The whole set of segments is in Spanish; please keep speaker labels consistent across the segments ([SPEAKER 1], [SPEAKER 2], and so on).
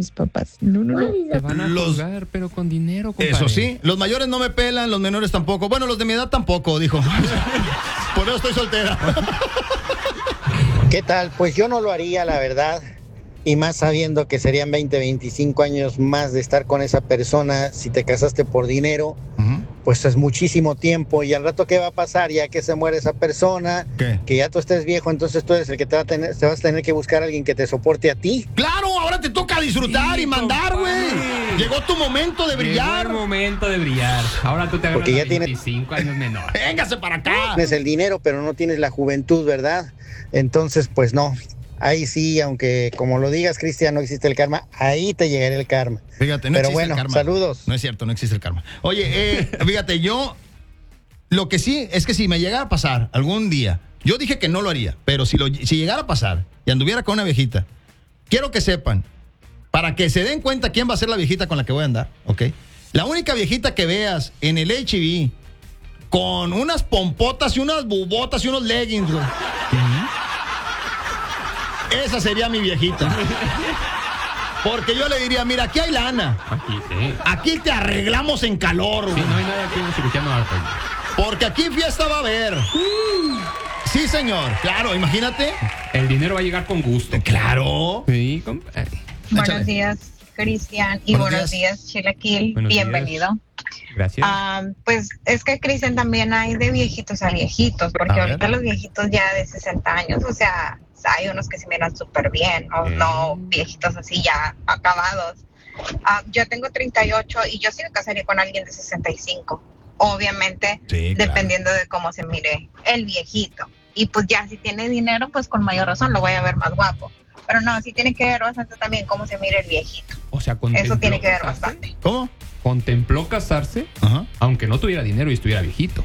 [SPEAKER 1] mis papás. No.
[SPEAKER 2] Te van a juzgar, pero con dinero, compadre.
[SPEAKER 3] Eso sí, los mayores no me pelan, los menores tampoco. Bueno, los de mi edad tampoco, dijo. Por eso estoy soltera.
[SPEAKER 4] ¿Qué tal? Pues yo no lo haría, la verdad. Y más sabiendo que serían 20, 25 años más de estar con esa persona. Si te casaste por dinero, pues es muchísimo tiempo. Y al rato, ¿qué va a pasar? Ya que se muere esa persona,
[SPEAKER 3] ¿qué?
[SPEAKER 4] Que ya tú estés viejo, entonces tú eres el que te vas a tener que buscar a alguien que te soporte a ti.
[SPEAKER 3] ¡Claro! Ahora te toca disfrutar y mandar, güey. Llegó tu momento de brillar.
[SPEAKER 2] Llegó el momento de brillar. Ahora tú te agarras
[SPEAKER 4] Porque ya
[SPEAKER 2] 25 años menor.
[SPEAKER 3] Véngase para acá.
[SPEAKER 4] Tienes el dinero, pero no tienes la juventud, ¿verdad? Entonces, pues no. Ahí sí, aunque como lo digas, Cristian, no existe el karma, ahí te llegará el karma.
[SPEAKER 3] Fíjate, no
[SPEAKER 4] pero
[SPEAKER 3] existe
[SPEAKER 4] bueno,
[SPEAKER 3] el karma.
[SPEAKER 4] saludos.
[SPEAKER 3] No es cierto, no existe el karma. Oye, fíjate, yo lo que sí es que si me llegara a pasar algún día, yo dije que no lo haría, pero si llegara a pasar y anduviera con una viejita, quiero que sepan, para que se den cuenta quién va a ser la viejita con la que voy a andar, ¿ok? La única viejita que veas en el H&B con unas pompotas y unas bubotas y unos leggings, güey. Esa sería mi viejita. Porque yo le diría, mira, aquí hay lana.
[SPEAKER 2] Aquí, sí.
[SPEAKER 3] Aquí te arreglamos en calor, güey.
[SPEAKER 2] Sí, no hay nada aquí un cirujano alto.
[SPEAKER 3] Porque aquí fiesta va a haber. Sí, señor. Claro, imagínate.
[SPEAKER 2] El dinero va a llegar con gusto.
[SPEAKER 3] Claro.
[SPEAKER 2] Sí, compadre.
[SPEAKER 1] Buenos días, Cristian, y buenos días, Chilaquil.
[SPEAKER 2] Buenos
[SPEAKER 1] Bienvenido.
[SPEAKER 2] Gracias.
[SPEAKER 1] Pues es que, Cristian, también hay de viejitos a viejitos, porque
[SPEAKER 3] A
[SPEAKER 1] ahorita
[SPEAKER 3] ver.
[SPEAKER 1] los viejitos ya de 60 años, o sea, hay unos que se miran súper bien, o no viejitos así ya acabados. Yo tengo 38 y yo sí me casaría con alguien de 65, obviamente,
[SPEAKER 3] Sí, claro.
[SPEAKER 1] dependiendo de cómo se mire el viejito. Y pues ya si tiene dinero, pues con mayor razón lo voy a ver más guapo. Pero no, sí tiene que ver bastante también cómo se mire el viejito.
[SPEAKER 2] O sea,
[SPEAKER 1] Eso tiene que ver
[SPEAKER 2] casarse.
[SPEAKER 1] bastante.
[SPEAKER 3] ¿Cómo?
[SPEAKER 2] Contempló casarse,
[SPEAKER 3] Ajá.
[SPEAKER 2] aunque no tuviera dinero y estuviera viejito.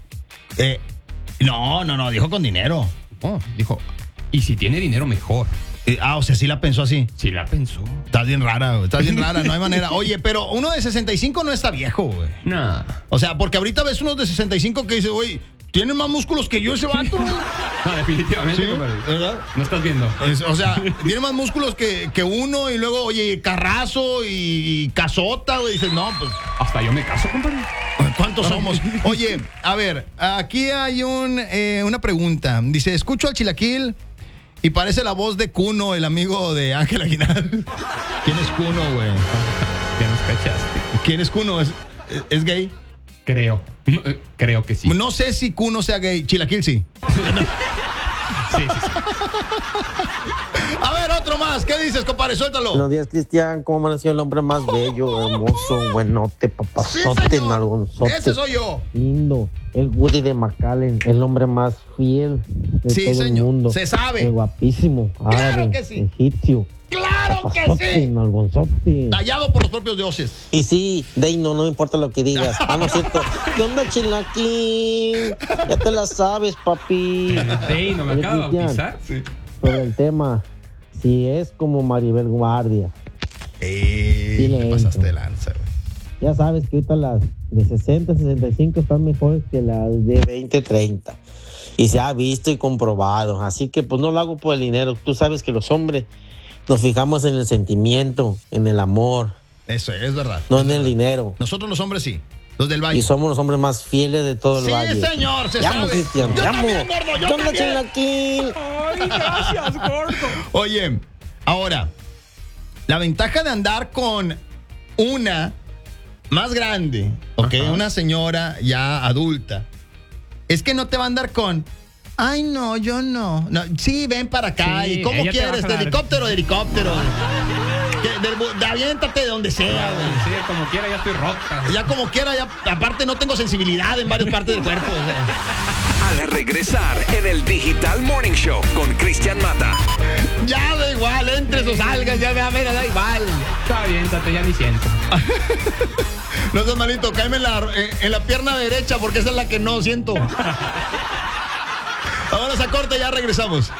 [SPEAKER 3] No, dijo con dinero.
[SPEAKER 2] Oh, dijo, y si tiene dinero, mejor.
[SPEAKER 3] O sea, sí la pensó así.
[SPEAKER 2] Sí la pensó.
[SPEAKER 3] Estás bien rara, güey. Estás bien rara, no hay manera. Oye, pero uno de 65 no está viejo, güey.
[SPEAKER 2] Nah.
[SPEAKER 3] O sea, porque ahorita ves unos de 65 que dice, güey, tiene más músculos que yo ese vato.
[SPEAKER 2] No, definitivamente,
[SPEAKER 3] Sí,
[SPEAKER 2] compadre.
[SPEAKER 3] ¿verdad?
[SPEAKER 2] No estás viendo.
[SPEAKER 3] O sea, tiene más músculos que uno y luego, oye, carrazo y casota, güey. Dices, no, pues,
[SPEAKER 2] Hasta yo me caso, compadre.
[SPEAKER 3] ¿cuántos somos? Oye, a ver, aquí hay una pregunta. Dice, escucho al Chilaquil y parece la voz de Cuno, el amigo de Ángel Aguilar. ¿Quién es Cuno, güey?
[SPEAKER 2] Ya nos cachaste.
[SPEAKER 3] ¿Quién es Cuno? ¿Es gay?
[SPEAKER 2] Creo. Creo que sí.
[SPEAKER 3] No sé si Cuno sea gay. Chilaquil sí.
[SPEAKER 2] Sí.
[SPEAKER 3] A ver, otro más. ¿Qué dices, compadre? Suéltalo.
[SPEAKER 5] Buenos días, Cristian. ¿Cómo amaneció el hombre más bello, hermoso, buenote, papazote,
[SPEAKER 3] señor.
[SPEAKER 5] nalgonzote?
[SPEAKER 3] Ese soy yo.
[SPEAKER 5] Lindo. El Woody de McAllen, el hombre más fiel de
[SPEAKER 3] Sí,
[SPEAKER 5] todo
[SPEAKER 3] señor.
[SPEAKER 5] el mundo.
[SPEAKER 3] Se sabe.
[SPEAKER 5] El guapísimo. Árabe,
[SPEAKER 3] que sí.
[SPEAKER 5] egipcio.
[SPEAKER 3] ¡Claro que
[SPEAKER 5] Papazote,
[SPEAKER 3] sí!
[SPEAKER 5] nalgonzote.
[SPEAKER 3] Tallado por los propios dioses.
[SPEAKER 5] Y sí, Deino, no importa lo que digas. No es cierto. ¿Qué onda, Chilaquín? Ya te la sabes, papi.
[SPEAKER 2] Ey, ¿no me
[SPEAKER 5] Oye,
[SPEAKER 2] acaba de
[SPEAKER 5] Cristian,
[SPEAKER 2] bautizar? Sí.
[SPEAKER 5] sobre el tema, si es como Maribel Guardia, Sí, le
[SPEAKER 3] Te pasaste
[SPEAKER 5] entro.
[SPEAKER 3] de lanza, güey.
[SPEAKER 5] ya sabes que ahorita las de 60, 65 están mejores que las de 20, 30. Y se ha visto y comprobado. Así que pues no lo hago por el dinero. Tú sabes que los hombres nos fijamos en el sentimiento, en el amor,
[SPEAKER 3] Eso es verdad.
[SPEAKER 5] no en el dinero.
[SPEAKER 3] Nosotros los hombres sí. Los del valle.
[SPEAKER 5] Y somos los hombres más fieles de todo el
[SPEAKER 3] Sí,
[SPEAKER 5] valle.
[SPEAKER 3] señor, se
[SPEAKER 5] Te amo,
[SPEAKER 3] sabe.
[SPEAKER 5] Cristian,
[SPEAKER 3] Yo
[SPEAKER 5] te amo.
[SPEAKER 3] también, gordo, yo
[SPEAKER 5] ¿Qué onda,
[SPEAKER 3] también.
[SPEAKER 5] Chilaquil?
[SPEAKER 2] Ay, gracias, gordo.
[SPEAKER 3] Oye, ahora, la ventaja de andar con una más grande, ¿ok?
[SPEAKER 2] Ajá.
[SPEAKER 3] Una señora ya adulta, es que no te va a andar con, ay, no, yo no. Sí, ven para acá.
[SPEAKER 2] Sí,
[SPEAKER 3] ¿Y cómo
[SPEAKER 2] ella te
[SPEAKER 3] quieres?
[SPEAKER 2] va a
[SPEAKER 3] ¿De
[SPEAKER 2] jalar.
[SPEAKER 3] helicóptero de helicóptero? Aviéntate de donde sea, güey.
[SPEAKER 2] Sí, como quiera, ya estoy rota.
[SPEAKER 3] Ya como quiera, ya, aparte no tengo sensibilidad en varias partes del cuerpo. O sea.
[SPEAKER 6] Al regresar en el Digital Morning Show con Cristian Mata.
[SPEAKER 3] Ya da igual, entre sus algas, ya da igual.
[SPEAKER 2] Está bien, tate, ya ni siento.
[SPEAKER 3] No seas malito, cáeme en la pierna derecha porque esa es la que no siento. Ahora se corta y ya regresamos.